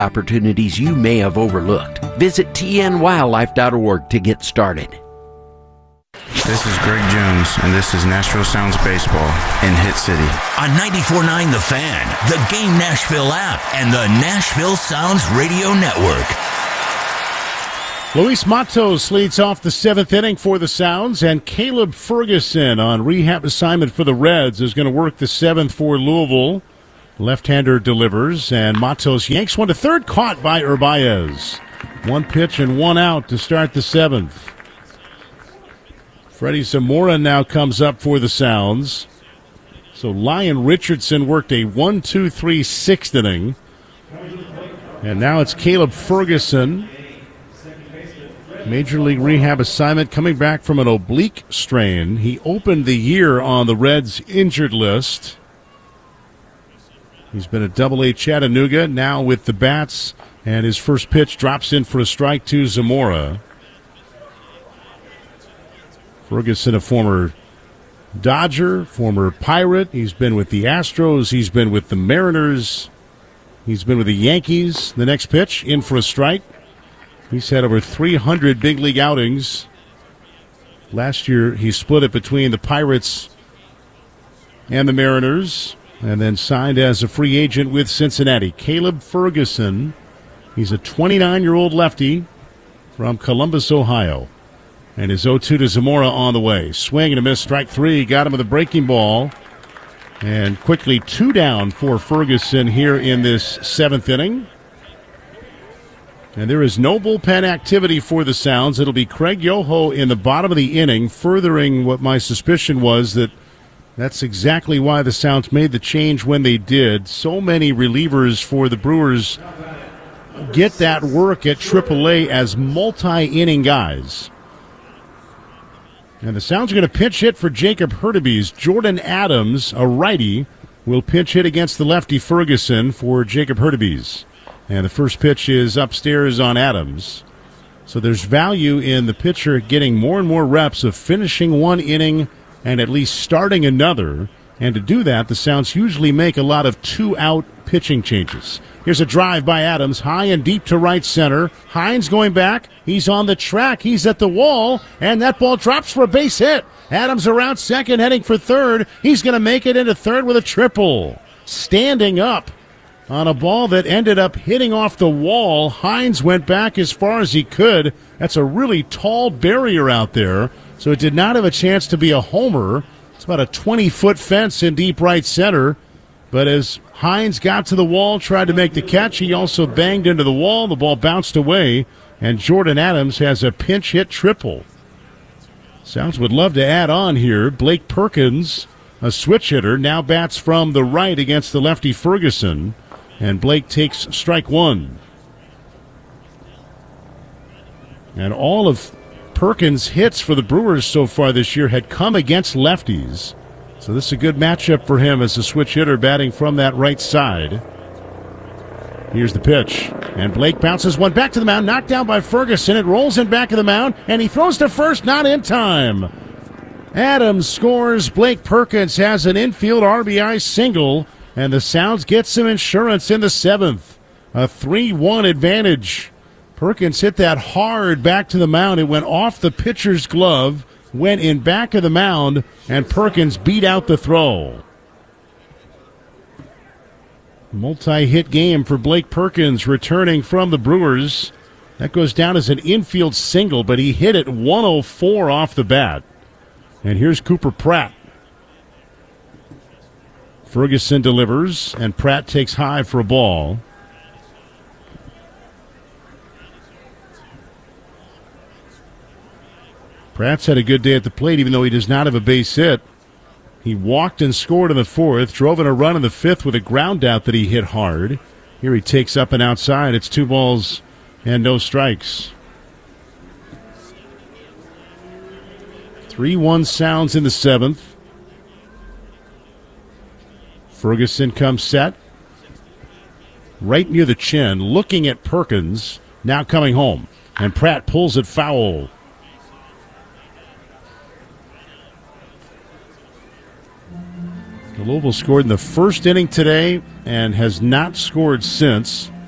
opportunities you may have overlooked. Visit tnwildlife.org to get started. This is Greg Jones, and this is Nashville Sounds Baseball in Hit City. On 94.9 The Fan, the Game Nashville app, and the Nashville Sounds Radio Network. Luis Matos leads off the seventh inning for the Sounds, and Caleb Ferguson on rehab assignment for the Reds is going to work the seventh for Louisville. Left-hander delivers, and Matos yanks one to third, caught by Urbaez. One pitch and one out to start the seventh. Freddie Zamora now comes up for the Sounds. So Lyon Richardson worked a 1-2-3 sixth inning. And now it's Caleb Ferguson. Major League rehab assignment, coming back from an oblique strain. He opened the year on the Reds injured list. He's been at Double-A Chattanooga, now with the Bats, and his first pitch drops in for a strike to Zamora. Ferguson, a former Dodger, former Pirate. He's been with the Astros. He's been with the Mariners. He's been with the Yankees. The next pitch, in for a strike. He's had over 300 big league outings. Last year, he split it between the Pirates and the Mariners, and then signed as a free agent with Cincinnati. Caleb Ferguson, he's a 29-year-old lefty from Columbus, Ohio. And his 0-2 to Zamora on the way. Swing and a miss, strike three. Got him with a breaking ball. And quickly two down for Ferguson here in this seventh inning. And there is no bullpen activity for the Sounds. It'll be Craig Yoho in the bottom of the inning, furthering what my suspicion was, that that's exactly why the Sounds made the change when they did. So many relievers for the Brewers get that work at AAA as multi-inning guys. And the Sounds are going to pinch hit for Jacob Hurtubise. Jordan Adams, a righty, will pinch hit against the lefty Ferguson for Jacob Hurtubise. And the first pitch is upstairs on Adams. So there's value in the pitcher getting more and more reps of finishing one inning and at least starting another. And to do that, the Sounds usually make a lot of two-out pitching changes. Here's a drive by Adams, high and deep to right center. Hines going back. He's on the track. He's at the wall, and that ball drops for a base hit. Adams around second, heading for third. He's going to make it into third with a triple. Standing up on a ball that ended up hitting off the wall. Hines went back as far as he could. That's a really tall barrier out there, so it did not have a chance to be a homer. It's about a 20-foot fence in deep right center. But as Hines got to the wall, tried to make the catch, he also banged into the wall. The ball bounced away, and Jordan Adams has a pinch hit triple. Sounds would love to add on here. Blake Perkins, a switch hitter, now bats from the right against the lefty Ferguson, and Blake takes strike one. And all of Perkins' hits for the Brewers so far this year had come against lefties. So this is a good matchup for him as a switch hitter batting from that right side. Here's the pitch. And Blake bounces one back to the mound, knocked down by Ferguson. It rolls in back of the mound, and he throws to first, not in time. Adams scores. Blake Perkins has an infield RBI single, and the Sounds get some insurance in the seventh. A 3-1 advantage. Perkins hit that hard back to the mound. It went off the pitcher's glove, went in back of the mound, and Perkins beat out the throw. Multi-hit game for Blake Perkins returning from the Brewers. That goes down as an infield single, but he hit it 104 off the bat. And here's Cooper Pratt. Ferguson delivers, and Pratt takes high for a ball. Pratt's had a good day at the plate, even though he does not have a base hit. He walked and scored in the fourth, drove in a run in the fifth with a ground out that he hit hard. Here he takes up and outside. It's 2 balls and no strikes. 3-1 Sounds in the seventh. Ferguson comes set. Right near the chin, looking at Perkins, now coming home. And Pratt pulls it foul. Louisville scored in the first inning today and has not scored since.